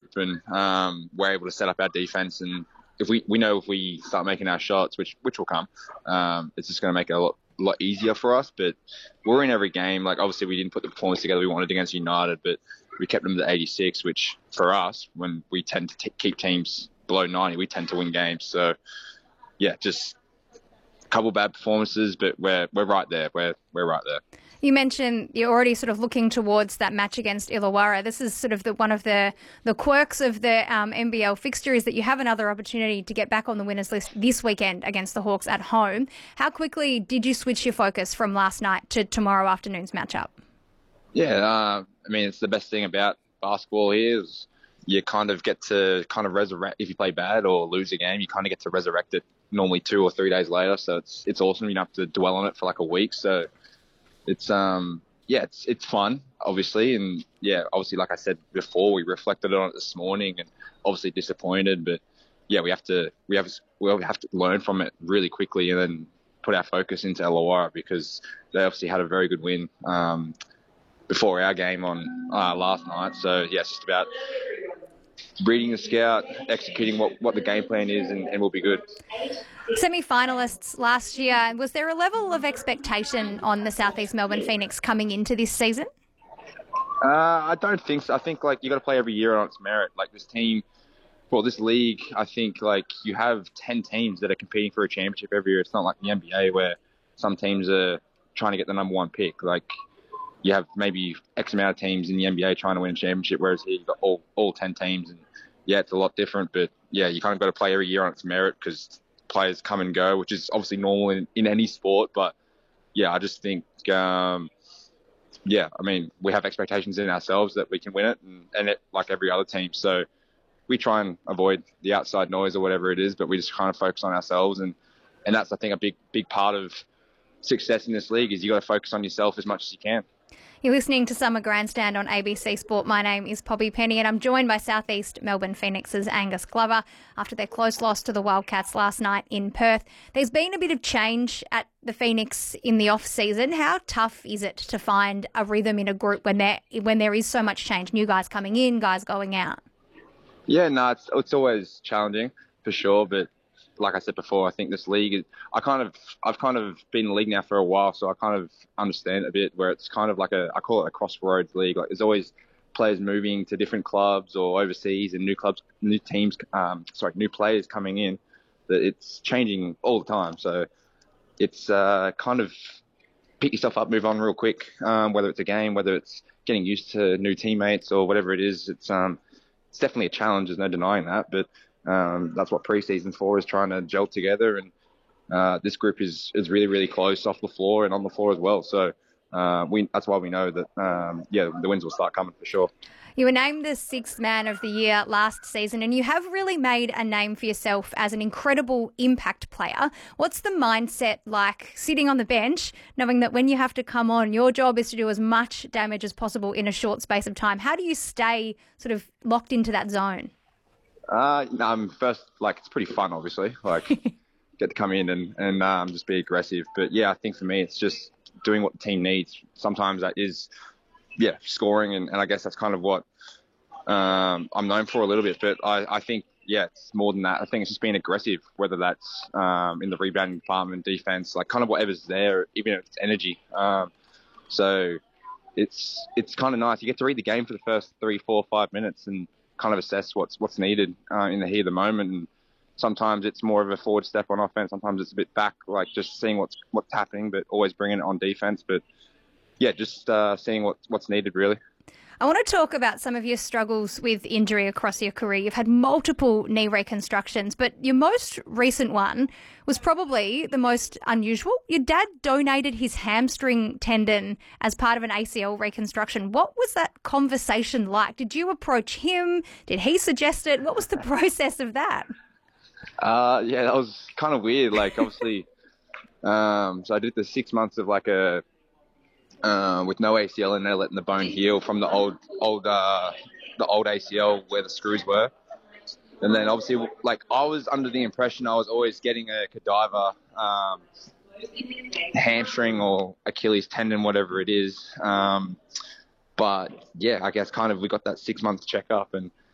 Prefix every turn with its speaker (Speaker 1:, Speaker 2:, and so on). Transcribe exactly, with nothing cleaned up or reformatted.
Speaker 1: open, um, we're able to set up our defense, and if we, we know if we start making our shots, which which will come, um, it's just going to make it a lot, lot easier for us. But we're in every game. Like, obviously, we didn't put the performance together we wanted against United, but we kept them to eighty-six, which for us, when we tend to t- keep teams below ninety, we tend to win games. So, yeah, just a couple bad performances, but we're we're right there. We're we're right there.
Speaker 2: You mentioned you're already sort of looking towards that match against Illawarra. This is sort of the, one of the, the quirks of the um, N B L fixture is that you have another opportunity to get back on the winners list this weekend against the Hawks at home. How quickly did you switch your focus from last night to tomorrow afternoon's matchup?
Speaker 1: Yeah, uh, I mean, it's the best thing about basketball here is you kind of get to kind of resurrect, if you play bad or lose a game, you kind of get to resurrect it normally two or three days later. So it's it's awesome. You don't have to dwell on it for like a week. So it's, um yeah, it's it's fun, obviously. And, yeah, obviously, like I said before, we reflected on it this morning and obviously disappointed. But, yeah, we have to we have, we have to learn from it really quickly and then put our focus into Illawarra because they obviously had a very good win um, before our game on uh, last night. So, yeah, it's just about reading the scout, executing what, what the game plan is, and, and we'll be good.
Speaker 2: Semi-finalists last year, was there a level of expectation on the South East Melbourne Phoenix coming into this season?
Speaker 1: Uh, I don't think so. I think, like, you got to play every year on its merit. Like, this team, well, this league, I think, like, you have ten teams that are competing for a championship every year. It's not like the N B A where some teams are trying to get the number one pick. Like, you have maybe X amount of teams in the N B A trying to win a championship, whereas here you've got all, all ten teams. And, yeah, it's a lot different. But, yeah, you kind of got to play every year on its merit because players come and go, which is obviously normal in, in any sport. But, yeah, I just think, um, yeah, I mean, we have expectations in ourselves that we can win it and, and it like every other team. So we try and avoid the outside noise or whatever it is, but we just kind of focus on ourselves. And, and that's, I think, a big, big part of success in this league is you got to focus on yourself as much as you can.
Speaker 2: You're listening to Summer Grandstand on A B C Sport. My name is Poppy Penny and I'm joined by South East Melbourne Phoenix's Angus Glover after their close loss to the Wildcats last night in Perth. There's been a bit of change at the Phoenix in the off-season. How tough is it to find a rhythm in a group when there when there is so much change? New guys coming in, guys going out.
Speaker 1: Yeah, no, it's, it's always challenging for sure, but like I said before, I think this league is, I kind of, I've kind of been in the league now for a while, so I kind of understand it a bit where it's kind of like a, I call it a crossroads league. Like there's always players moving to different clubs or overseas and new clubs, new teams, um, sorry, new players coming in, that it's changing all the time. So it's uh, kind of pick yourself up, move on real quick, um, whether it's a game, whether it's getting used to new teammates or whatever it is. It's, um, it's definitely a challenge. There's no denying that, but Um, that's what pre-season's for, is trying to gel together. And uh, this group is, is really, really close off the floor and on the floor as well. So uh, we that's why we know that, um, yeah, the wins will start coming for sure.
Speaker 2: You were named the sixth man of the year last season, and you have really made a name for yourself as an incredible impact player. What's the mindset like sitting on the bench, knowing that when you have to come on, your job is to do as much damage as possible in a short space of time? How do you stay sort of locked into that zone?
Speaker 1: Uh, um, first, like, it's pretty fun, obviously, like, get to come in and, and um, just be aggressive. But, yeah, I think for me, it's just doing what the team needs. Sometimes that is, yeah, scoring, and, and I guess that's kind of what um, I'm known for a little bit. But I, I think, yeah, it's more than that. I think it's just being aggressive, whether that's um, in the rebounding department, defense, like kind of whatever's there, even if it's energy. Um, so it's it's kind of nice. You get to read the game for the first three, four, five minutes and kind of assess what's what's needed uh, in the heat of the moment. And sometimes it's more of a forward step on offense. Sometimes it's a bit back, like just seeing what's what's happening, but always bringing it on defense. But yeah, just uh, seeing what what's needed really.
Speaker 2: I want to talk about some of your struggles with injury across your career. You've had multiple knee reconstructions, but your most recent one was probably the most unusual. Your dad donated his hamstring tendon as part of an A C L reconstruction. What was that conversation like? Did you approach him? Did he suggest it? What was the process of that?
Speaker 1: Uh, yeah, that was kind of weird. Like, obviously, um, so I did the six months of like a, Uh, with no A C L in there, letting the bone heal from the old, old, uh, the old A C L where the screws were. And then obviously, like, I was under the impression I was always getting a cadaver, um, hamstring or Achilles tendon, whatever it is. Um, but yeah, I guess kind of we got that six month checkup, and